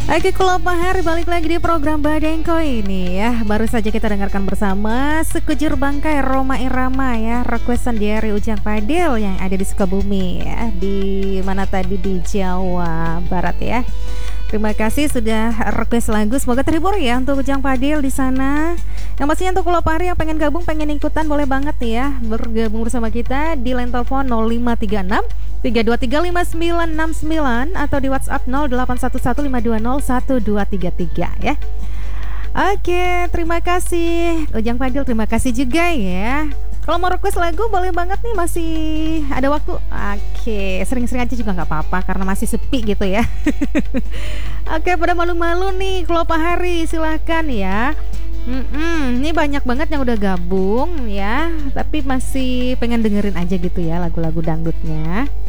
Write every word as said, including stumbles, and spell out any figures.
Oke, kalau Pak Hari balik lagi di program Badengko ini ya. Baru saja kita dengarkan bersama Sekujur Bangkai Roma Irama ya, requestan dari Ujang Fadil yang ada di Sukabumi ya. Di mana tadi, di Jawa Barat ya. Terima kasih sudah request lagu. Semoga terhibur ya untuk Ujang Fadil di sana. Yang pastinya untuk kalau Pak Hari yang pengen gabung, pengen ikutan, boleh banget nih ya bergabung bersama kita di line telepon nol lima tiga enam tiga dua tiga lima sembilan enam sembilan atau di WhatsApp nol delapan satu satu lima dua nol satu dua tiga tiga ya. Oke, terima kasih Ujang Fadil, terima kasih juga ya. Kalau mau request lagu boleh banget nih, masih ada waktu. Oke, sering-sering aja juga nggak apa-apa karena masih sepi gitu ya. Oke, pada malu-malu nih kalau Pak Hari silahkan ya. Mm-mm, ini banyak banget yang udah gabung ya, tapi masih pengen dengerin aja gitu ya lagu-lagu dangdutnya.